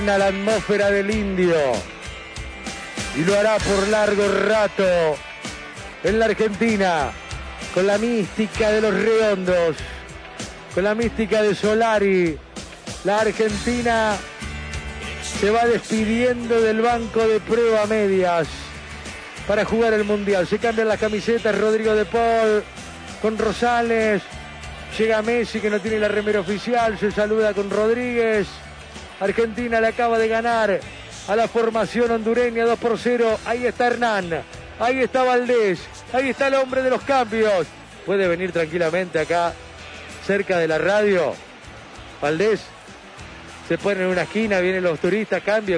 A la atmósfera del indio y lo hará por largo rato en la Argentina, con la mística de los redondos, con la mística de Solari. La Argentina se va despidiendo del banco de prueba medias para jugar el Mundial. Se cambian las camisetas. Rodrigo de Paul con Rosales, llega Messi, que no tiene la remera oficial, se saluda con Rodríguez. Argentina le acaba de ganar a la formación hondureña 2-0. Ahí está Hernán, ahí está Valdés, ahí está el hombre de los cambios. Puede venir tranquilamente acá, cerca de la radio. Valdés se pone en una esquina, vienen los turistas, cambio.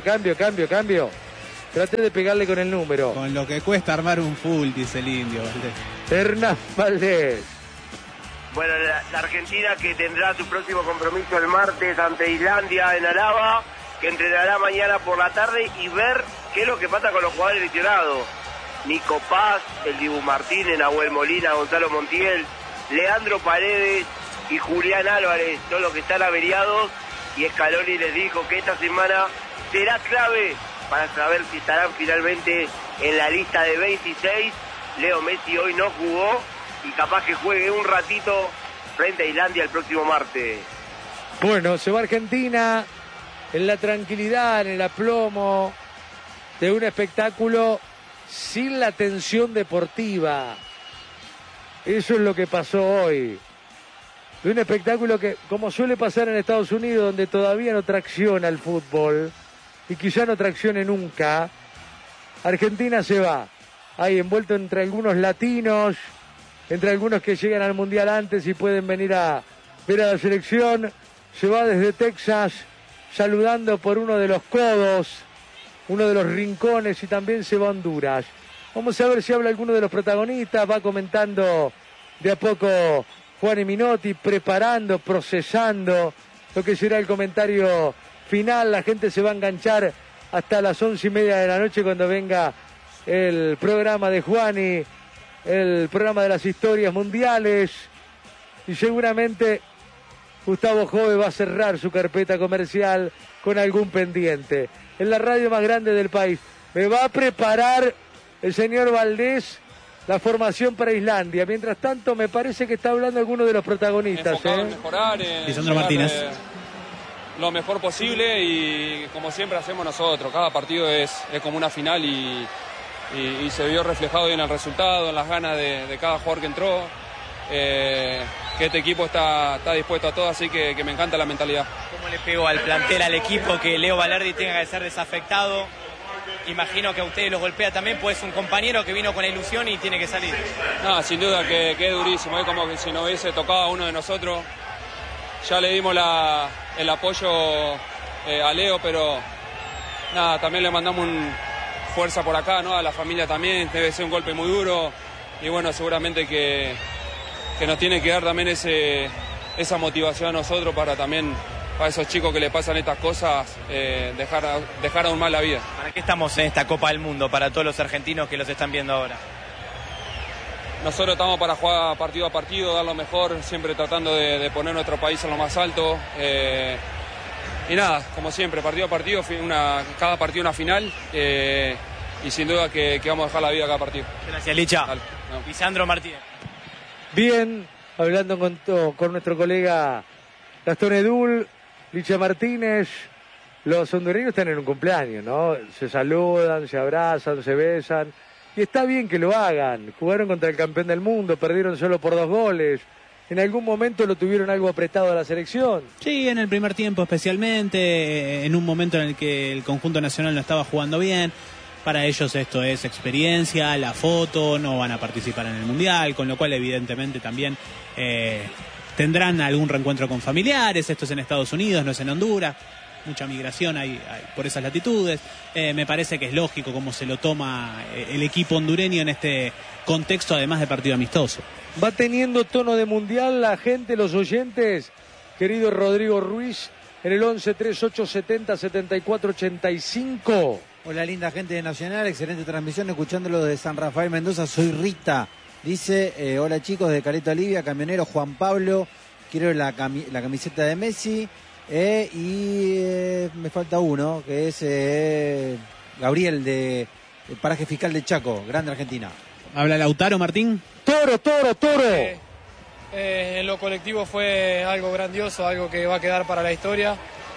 Traté de pegarle con el número. Con lo que cuesta armar un full, dice el indio, Valdés. Hernán Valdés. Bueno, la Argentina, que tendrá su próximo compromiso el martes ante Islandia en Alaba, que entrenará mañana por la tarde, y ver qué es lo que pasa con los jugadores lesionados. Nico Paz, el Dibu Martínez, Nahuel Molina, Gonzalo Montiel, Leandro Paredes y Julián Álvarez, todos los que están averiados, y Scaloni les dijo que esta semana será clave para saber si estarán finalmente en la lista de 26. Leo Messi hoy no jugó, y capaz que juegue un ratito frente a Islandia el próximo martes. Bueno, se va Argentina en la tranquilidad, en el aplomo de un espectáculo sin la tensión deportiva. Eso es lo que pasó hoy. De un espectáculo que, como suele pasar en Estados Unidos, donde todavía no tracciona el fútbol, y quizá no traccione nunca, Argentina se va ahí envuelto entre algunos latinos, entre algunos que llegan al Mundial antes y pueden venir a ver a la selección. Se va desde Texas saludando por uno de los codos, uno de los rincones, y también se va a Honduras. Vamos a ver si habla alguno de los protagonistas. Va comentando de a poco Juan Minotti, preparando, procesando lo que será el comentario final. La gente se va a enganchar hasta las 11:30 de la noche, cuando venga el programa de Juani, el programa de las historias mundiales, y seguramente Gustavo Jove va a cerrar su carpeta comercial con algún pendiente. En la radio más grande del país me va a preparar el señor Valdés la formación para Islandia. Mientras tanto, me parece que está hablando alguno de los protagonistas. Enfocado en mejorar, Lisandro Martínez. Lo mejor posible, y como siempre hacemos nosotros. Cada partido es como una final, y se vio reflejado en el resultado, en las ganas de cada jugador que entró, que este equipo está dispuesto a todo, así que me encanta la mentalidad. ¿Cómo le pegó al plantel, al equipo, que Leo Valerdi tenga que ser desafectado? Imagino que a ustedes los golpea también, pues es un compañero que vino con ilusión y tiene que salir. No, sin duda que es durísimo, es como que si nos hubiese tocado a uno de nosotros. Ya le dimos el apoyo a Leo, pero nada, también le mandamos fuerza por acá, ¿no? A la familia también, debe ser un golpe muy duro, y bueno, seguramente que nos tiene que dar también esa motivación a nosotros, para esos chicos que le pasan estas cosas, dejar aún más la vida. ¿Para qué estamos en esta Copa del Mundo, para todos los argentinos que los están viendo ahora? Nosotros estamos para jugar partido a partido, dar lo mejor, siempre tratando de poner nuestro país en lo más alto. Y nada, como siempre, partido a partido, cada partido una final, y sin duda que vamos a dejar la vida cada partido. Gracias, Licha. Dale, no. Lisandro Martínez. Bien, hablando con nuestro colega Gastón Edul, Licha Martínez. Los hondureños están en un cumpleaños, ¿no? Se saludan, se abrazan, se besan, y está bien que lo hagan. Jugaron contra el campeón del mundo, perdieron solo por 2 goles. ¿En algún momento lo tuvieron algo apretado a la selección? Sí, en el primer tiempo especialmente, en un momento en el que el conjunto nacional no estaba jugando bien. Para ellos esto es experiencia, la foto, no van a participar en el Mundial, con lo cual evidentemente también tendrán algún reencuentro con familiares. Esto es en Estados Unidos, no es en Honduras. Mucha migración hay por esas latitudes. Me parece que es lógico cómo se lo toma el equipo hondureño en este contexto, además de partido amistoso. Va teniendo tono de mundial la gente, los oyentes. Querido Rodrigo Ruiz, en el 11 38 70 74 85. Hola, linda gente de Nacional, excelente transmisión, escuchándolo desde San Rafael Mendoza. Soy Rita, dice, hola chicos de Caleta Olivia, camionero Juan Pablo, quiero la camiseta de Messi. Me falta uno, que es Gabriel de Paraje Fiscal de Chaco, grande Argentina. ¿Habla Lautaro, Martín? Toro. En lo colectivo fue algo grandioso, algo que va a quedar para la historia.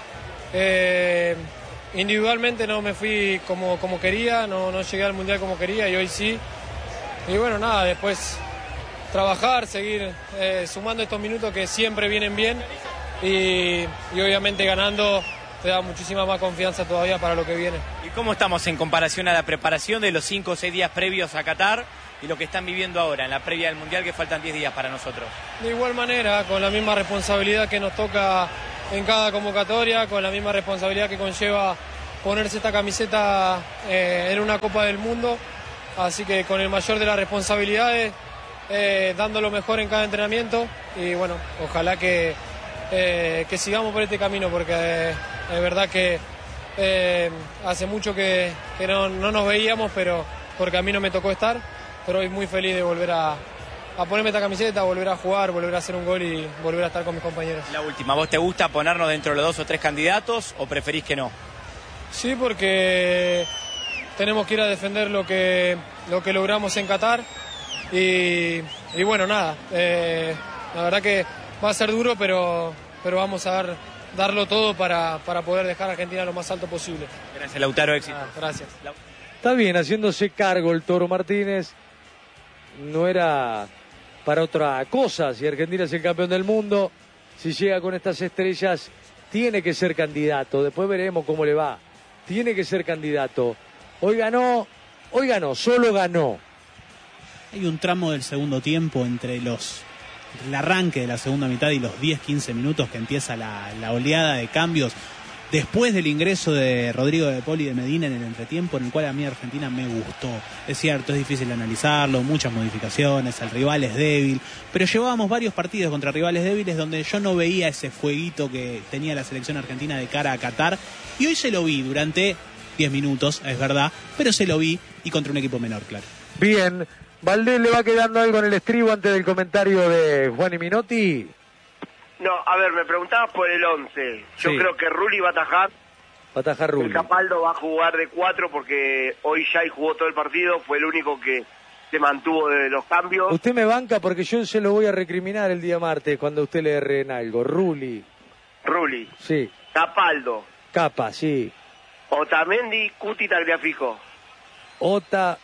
Individualmente no me fui como quería, no llegué al Mundial como quería y hoy sí. Y bueno, nada, después trabajar, seguir sumando estos minutos que siempre vienen bien y obviamente ganando te da muchísima más confianza todavía para lo que viene. ¿Y cómo estamos en comparación a la preparación de los 5 o 6 días previos a Qatar y lo que están viviendo ahora en la previa del Mundial, que faltan 10 días para nosotros? De igual manera, con la misma responsabilidad que nos toca en cada convocatoria, con la misma responsabilidad que conlleva ponerse esta camiseta en una Copa del Mundo, así que con el mayor de las responsabilidades, dando lo mejor en cada entrenamiento y bueno, ojalá que sigamos por este camino porque es verdad que hace mucho que no nos veíamos, pero porque a mí no me tocó estar, pero hoy muy feliz de volver a ponerme esta camiseta, volver a jugar, volver a hacer un gol y volver a estar con mis compañeros. La última, ¿vos te gusta ponernos dentro de los 2 o 3 candidatos o preferís que no? Sí, porque tenemos que ir a defender lo que logramos en Qatar y bueno, nada, la verdad que va a ser duro, pero vamos a darlo todo para poder dejar a Argentina lo más alto posible. Gracias, Lautaro, éxito. Gracias. Está bien, haciéndose cargo el Toro Martínez. No era para otra cosa. Si Argentina es el campeón del mundo, si llega con estas estrellas, tiene que ser candidato. Después veremos cómo le va. Tiene que ser candidato. Hoy ganó, solo ganó. Hay un tramo del segundo tiempo entre el arranque de la segunda mitad y los 10-15 minutos que empieza la oleada de cambios después del ingreso de Rodrigo de Paul y de Medina en el entretiempo, en el cual a mí Argentina me gustó. Es cierto, es difícil analizarlo, muchas modificaciones, el rival es débil, pero llevábamos varios partidos contra rivales débiles donde yo no veía ese fueguito que tenía la selección argentina de cara a Qatar, y hoy se lo vi durante 10 minutos, es verdad, pero se lo vi y contra un equipo menor, claro. Bien, Valdés, ¿le va quedando algo en el estribo antes del comentario de Juan y Minotti? No, a ver, me preguntabas por el 11. Yo Sí. creo que Rulli va a atajar. Va a atajar Rulli. El Capaldo va a jugar de 4 porque hoy Jai jugó todo el partido. Fue el único que se mantuvo de los cambios. Usted me banca porque yo se lo voy a recriminar el día martes cuando usted le erre en algo. Rulli. Sí. Capaldo. Capa, sí. Otamendi, Cuti, Tagliafico. Ota,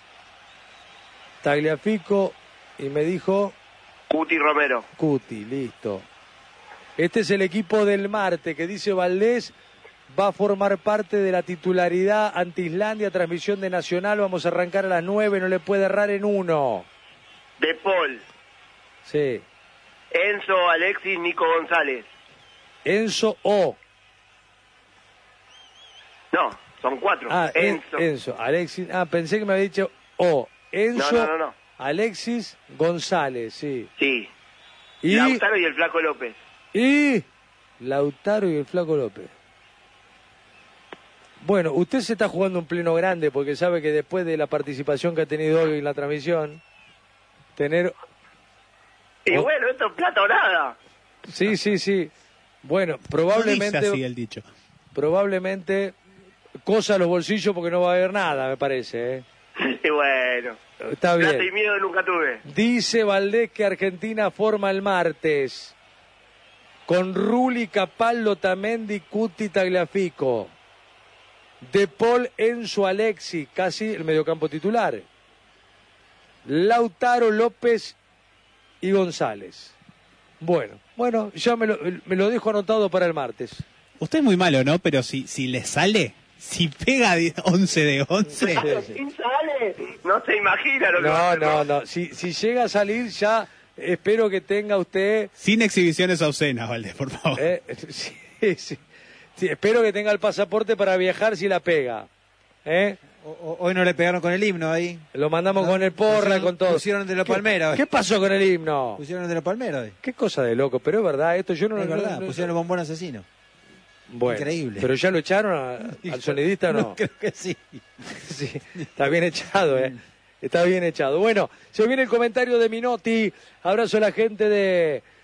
Tagliafico y me dijo Cuti Romero. Cuti, listo. Este es el equipo del martes que dice Valdés va a formar parte de la titularidad ante Islandia, transmisión de Nacional. Vamos a arrancar a las 9, no le puede errar en uno. De Paul. Sí. Enzo, Alexis, Nico González. Enzo O. No, son 4. Enzo, Alexis. Pensé que me había dicho O. Enzo, No. Alexis, González, sí. Sí. Y Lautaro y el Flaco López. Lautaro y el Flaco López. Bueno, usted se está jugando un pleno grande porque sabe que después de la participación que ha tenido hoy en la transmisión, tener... Y bueno, esto es plata o nada. Sí. Bueno, probablemente... No dice así el dicho. Probablemente cosa a los bolsillos porque no va a haber nada, me parece, ¿eh? Y bueno. Está bien. Plata y miedo nunca tuve. Dice Valdés que Argentina forma el martes con Rulli, Capaldo, Otamendi, Cuti, Tagliafico, De Paul, Enzo, Alexis, casi el mediocampo titular, Lautaro, López y González. Bueno, ya me lo dejo anotado para el martes. Usted es muy malo, ¿no? Pero si le sale, si pega 11 de 11... Sí. Sale. No se imagina lo que va a hacer. No. Si llega a salir ya, espero que tenga usted... Sin exhibiciones obscenas, Valdés, por favor. Sí, espero que tenga el pasaporte para viajar si la pega. Hoy no le pegaron con el himno ahí. Lo mandamos con el porra, con todo. Pusieron de la palmera. ¿Qué pasó con el himno? Pusieron de la palmera hoy. Qué cosa de loco, pero es verdd, esto yo no Es lo... verdad, pusieron el bombón asesino. Bueno, increíble. ¿Pero ya lo echaron al sonidista o no? No, creo que sí. Sí, está bien echado, Está bien echado. Bueno, se viene el comentario de Minotti. Abrazo a la gente de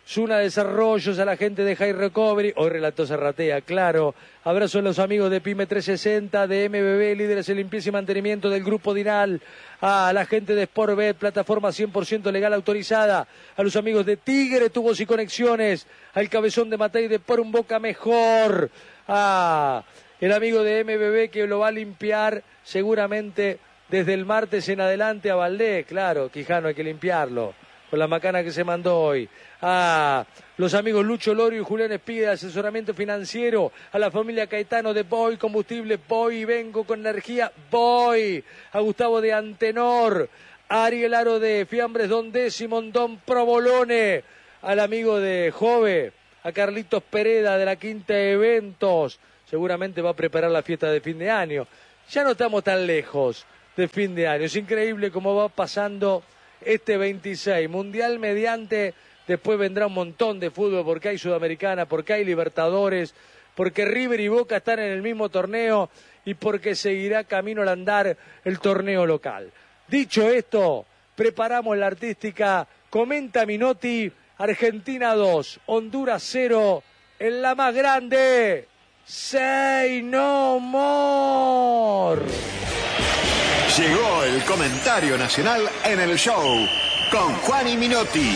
Zuna Desarrollos, a la gente de High Recovery, hoy relató Zarratea, claro. Abrazo a los amigos de Pyme 360, de MBB, líderes en limpieza y mantenimiento del Grupo Dinal, a la gente de Sportbet, plataforma 100% legal autorizada, a los amigos de Tigre, Tubos y Conexiones, al cabezón de Matei de Por un Boca Mejor, a el amigo de MBB que lo va a limpiar seguramente desde el martes en adelante a Valdés, claro, Quijano hay que limpiarlo, con la macana que se mandó hoy. A los amigos Lucho Lorio y Julián Espí de asesoramiento financiero, a la familia Caetano de Boy Combustible, Boy Vengo con energía, Boy, a Gustavo de Antenor, a Ariel Aro de Fiambres Don Décimo, Don Provolone, al amigo de Jove, a Carlitos Pereda de la Quinta Eventos, seguramente va a preparar la fiesta de fin de año. Ya no estamos tan lejos de fin de año, es increíble cómo va pasando este 26, mundial mediante. Después vendrá un montón de fútbol porque hay Sudamericana, porque hay Libertadores, porque River y Boca están en el mismo torneo y porque seguirá camino al andar el torneo local. Dicho esto, preparamos la artística. Comenta Minotti, Argentina 2, Honduras 0, en la más grande. Say no more. Llegó el comentario nacional en el show con Juan y Minotti.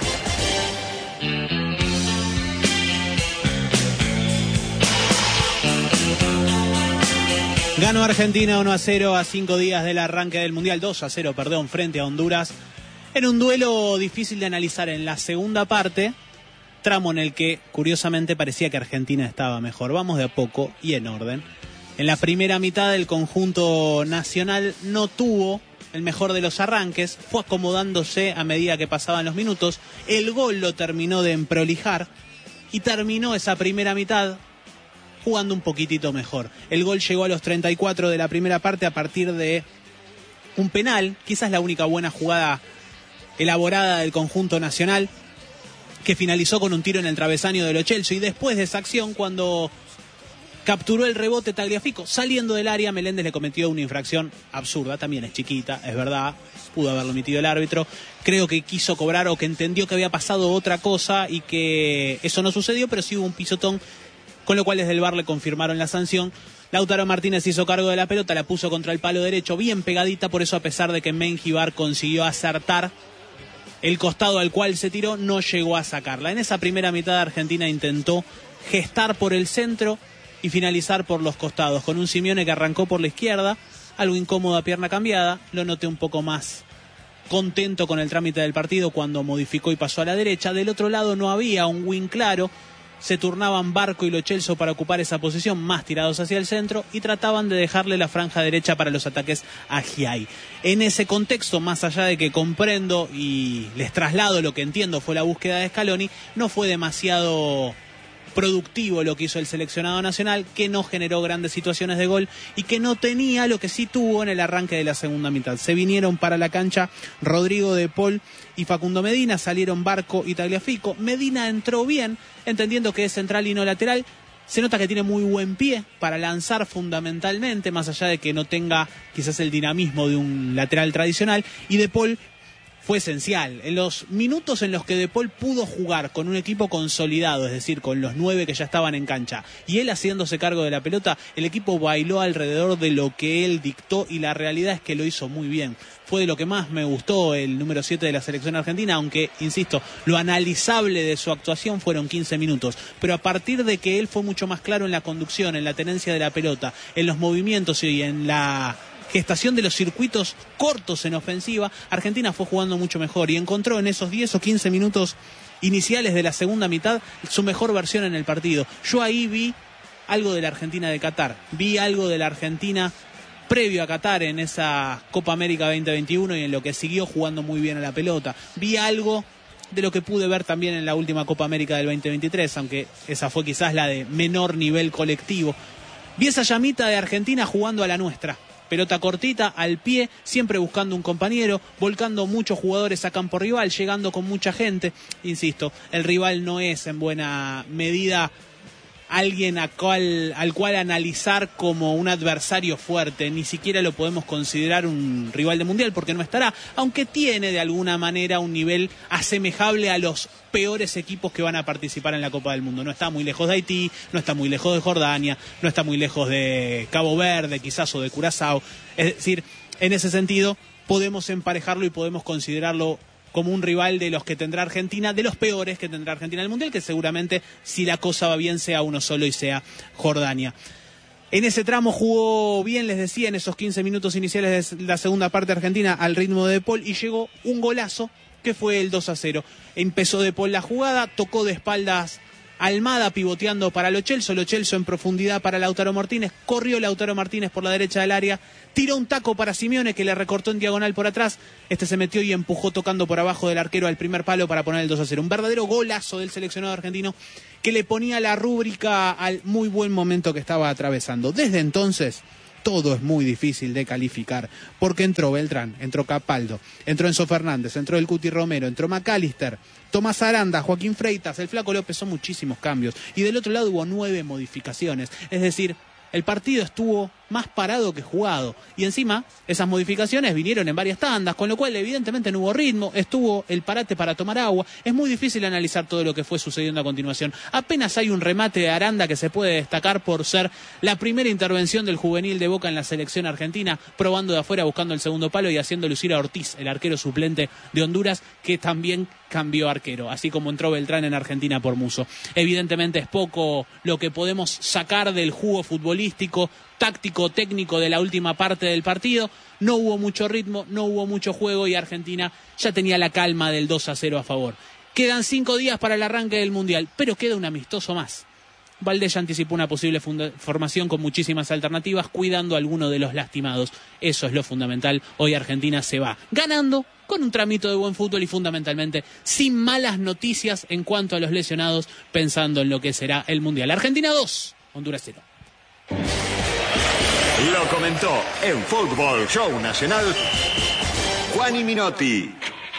Ganó Argentina 1-0 a 5 días del arranque del Mundial, 2-0, perdón, frente a Honduras. En un duelo difícil de analizar en la segunda parte, tramo en el que, curiosamente, parecía que Argentina estaba mejor. Vamos de a poco y en orden. En la primera mitad, el conjunto nacional no tuvo el mejor de los arranques, fue acomodándose a medida que pasaban los minutos. El gol lo terminó de emprolijar y terminó esa primera mitad jugando un poquitito mejor. El gol llegó a los 34 de la primera parte a partir de un penal, quizás la única buena jugada elaborada del conjunto nacional, que finalizó con un tiro en el travesaño de Lo Celso, y después de esa acción, cuando capturó el rebote Tagliafico saliendo del área, Meléndez le cometió una infracción absurda, también es chiquita, es verdad, pudo haberlo emitido el árbitro, creo que quiso cobrar o que entendió que había pasado otra cosa y que eso no sucedió, pero sí hubo un pisotón, con lo cual desde el VAR le confirmaron la sanción. Lautaro Martínez hizo cargo de la pelota, la puso contra el palo derecho, bien pegadita, por eso a pesar de que Mengibar consiguió acertar el costado al cual se tiró, no llegó a sacarla. En esa primera mitad Argentina intentó gestar por el centro y finalizar por los costados, con un Simeone que arrancó por la izquierda, algo incómodo a pierna cambiada, lo noté un poco más contento con el trámite del partido cuando modificó y pasó a la derecha. Del otro lado no había un win claro, se turnaban Barco y Lo Celso para ocupar esa posición, más tirados hacia el centro, y trataban de dejarle la franja derecha para los ataques a Giai. En ese contexto, más allá de que comprendo y les traslado lo que entiendo fue la búsqueda de Scaloni, no fue demasiado productivo lo que hizo el seleccionado nacional, que no generó grandes situaciones de gol y que no tenía lo que sí tuvo en el arranque de la segunda mitad. Se vinieron para la cancha Rodrigo de Paul y Facundo Medina, salieron Barco y Tagliafico. Medina entró bien, entendiendo que es central y no lateral. Se nota que tiene muy buen pie para lanzar fundamentalmente, más allá de que no tenga quizás el dinamismo de un lateral tradicional, y De Paul fue esencial. En los minutos en los que De Paul pudo jugar con un equipo consolidado, es decir, con los 9 que ya estaban en cancha, y él haciéndose cargo de la pelota, el equipo bailó alrededor de lo que él dictó, y la realidad es que lo hizo muy bien. Fue de lo que más me gustó el número 7 de la selección argentina, aunque, insisto, lo analizable de su actuación fueron 15 minutos. Pero a partir de que él fue mucho más claro en la conducción, en la tenencia de la pelota, en los movimientos y en la gestación de los circuitos cortos en ofensiva, Argentina fue jugando mucho mejor y encontró en esos 10 o 15 minutos iniciales de la segunda mitad su mejor versión en el partido. Yo ahí vi algo de la Argentina de Qatar, vi algo de la Argentina previo a Qatar en esa Copa América 2021 y en lo que siguió jugando muy bien a la pelota. Vi algo de lo que pude ver también en la última Copa América del 2023, aunque esa fue quizás la de menor nivel colectivo. Vi esa llamita de Argentina jugando a la nuestra. Pelota cortita, al pie, siempre buscando un compañero, volcando muchos jugadores a campo rival, llegando con mucha gente. Insisto, el rival no es en buena medida alguien al cual analizar como un adversario fuerte, ni siquiera lo podemos considerar un rival de mundial porque no estará, aunque tiene de alguna manera un nivel asemejable a los peores equipos que van a participar en la Copa del Mundo. No está muy lejos de Haití, no está muy lejos de Jordania, no está muy lejos de Cabo Verde quizás o de Curazao, es decir, en ese sentido podemos emparejarlo y podemos considerarlo como un rival de los que tendrá Argentina, de los peores que tendrá Argentina en el Mundial, que seguramente, si la cosa va bien, sea uno solo y sea Jordania. En ese tramo jugó bien, les decía, en esos 15 minutos iniciales de la segunda parte argentina al ritmo de De Paul y llegó un golazo que fue el 2-0. Empezó De Paul la jugada, tocó de espaldas Almada pivoteando para Lo Celso en profundidad para Lautaro Martínez, corrió Lautaro Martínez por la derecha del área, tiró un taco para Simeone que le recortó en diagonal por atrás, se metió y empujó tocando por abajo del arquero al primer palo para poner el 2-0. Un verdadero golazo del seleccionado argentino que le ponía la rúbrica al muy buen momento que estaba atravesando. Desde entonces todo es muy difícil de calificar, porque entró Beltrán, entró Capaldo, entró Enzo Fernández, entró el Cuti Romero, entró McAllister, Tomás Aranda, Joaquín Freitas, el Flaco López, son muchísimos cambios. Y del otro lado hubo 9 modificaciones, es decir, el partido estuvo más parado que jugado. Y encima, esas modificaciones vinieron en varias tandas, con lo cual evidentemente no hubo ritmo, estuvo el parate para tomar agua. Es muy difícil analizar todo lo que fue sucediendo a continuación. Apenas hay un remate de Aranda que se puede destacar por ser la primera intervención del juvenil de Boca en la selección argentina, probando de afuera, buscando el segundo palo y haciendo lucir a Ortiz, el arquero suplente de Honduras, que también cambió arquero, así como entró Beltrán en Argentina por Musso. Evidentemente es poco lo que podemos sacar del jugo futbolístico, táctico, técnico de la última parte del partido. No hubo mucho ritmo, no hubo mucho juego y Argentina ya tenía la calma del 2-0 a favor. Quedan 5 días para el arranque del Mundial, pero queda un amistoso más. Valdés ya anticipó una posible formación con muchísimas alternativas, cuidando a alguno de los lastimados. Eso es lo fundamental. Hoy Argentina se va ganando con un tramito de buen fútbol y fundamentalmente sin malas noticias en cuanto a los lesionados, pensando en lo que será el Mundial. Argentina 2, Honduras 0. Lo comentó en Fútbol Show Nacional Juani Minotti.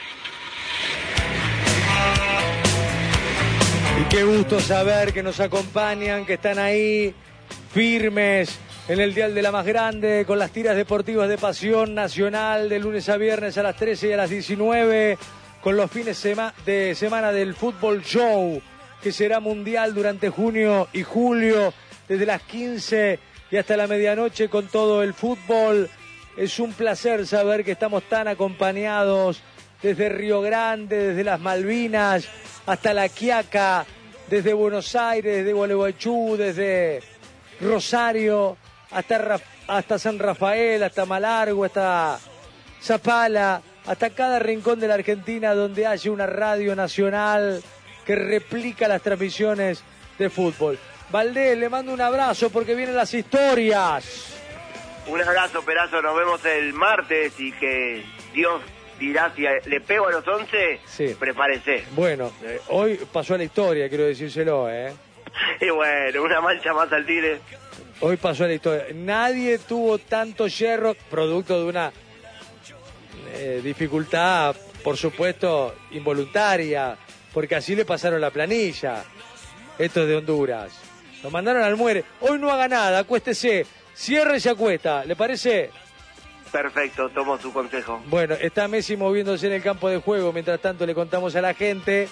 Y qué gusto saber que nos acompañan, que están ahí firmes en el dial de la más grande, con las tiras deportivas de Pasión Nacional de lunes a viernes a las 13 y a las 19, con los fines de semana del Fútbol Show, que será mundial durante junio y julio, desde las 15 y hasta la medianoche con todo el fútbol. Es un placer saber que estamos tan acompañados desde Río Grande, desde las Malvinas, hasta La Quiaca, desde Buenos Aires, desde Gualeguaychú, desde Rosario, hasta San Rafael, hasta Malargo, hasta Zapala, hasta cada rincón de la Argentina donde haya una radio nacional que replica las transmisiones de fútbol. Valdés, le mando un abrazo porque vienen las historias. Un abrazo, Perazo, nos vemos el martes y que Dios dirá si le pego a los 11, sí. Prepárese. Bueno, hoy pasó a la historia, quiero decírselo, Y bueno, una mancha más al Tigre. Hoy pasó a la historia. Nadie tuvo tanto hierro, producto de una dificultad, por supuesto, involuntaria, porque así le pasaron la planilla. Estos de Honduras. Lo mandaron al muere. Hoy no haga nada, acuéstese. Cierre y se acuesta. ¿Le parece? Perfecto, tomo su consejo. Bueno, está Messi moviéndose en el campo de juego. Mientras tanto le contamos a la gente.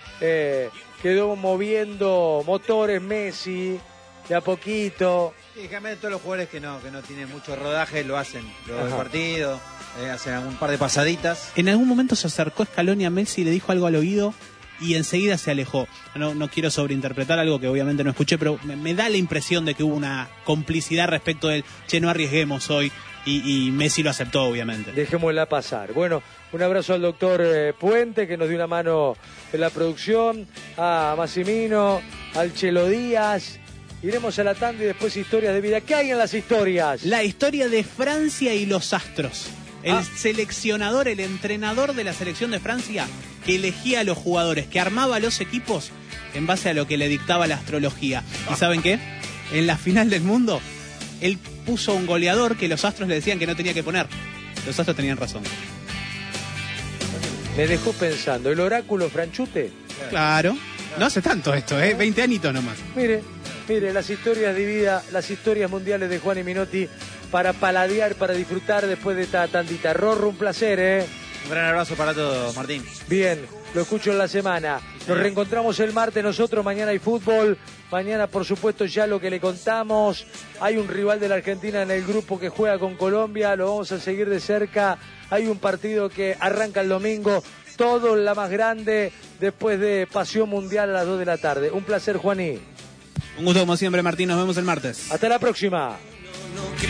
Quedó moviendo motores Messi de a poquito. Sí, déjame, todos los jugadores que no tienen mucho rodaje lo hacen. Luego del partido, hacen un par de pasaditas. En algún momento se acercó Scaloni a Messi y le dijo algo al oído y enseguida se alejó. No quiero sobreinterpretar algo que obviamente no escuché, pero me da la impresión de que hubo una complicidad respecto del no arriesguemos hoy, y Messi lo aceptó, obviamente. Dejémosla pasar. Bueno, un abrazo al doctor Puente, que nos dio una mano en la producción, a Massimino, al Chelo Díaz. Iremos a la tanda y después historias de vida. ¿Qué hay en las historias? La historia de Francia y los astros. El seleccionador, el entrenador de la selección de Francia, que elegía a los jugadores, que armaba los equipos en base a lo que le dictaba la astrología. ¿Y saben qué? En la final del mundo, él puso un goleador que los astros le decían que no tenía que poner. Los astros tenían razón. Me dejó pensando, ¿el oráculo Franchute? Claro. No hace tanto esto, 20 añitos nomás. Mire, Mire, las historias de vida, las historias mundiales de Juan y Minotti para paladear, para disfrutar después de esta tandita. Rorro, un placer, ¿eh? Un gran abrazo para todos, Martín. Bien, lo escucho en la semana. Nos reencontramos el martes nosotros, mañana hay fútbol. Mañana, por supuesto, ya lo que le contamos. Hay un rival de la Argentina en el grupo que juega con Colombia, lo vamos a seguir de cerca. Hay un partido que arranca el domingo, todo en la más grande, después de Pasión Mundial a las 2 de la tarde. Un placer, Juaní. Un gusto como siempre, Martín, nos vemos el martes. Hasta la próxima.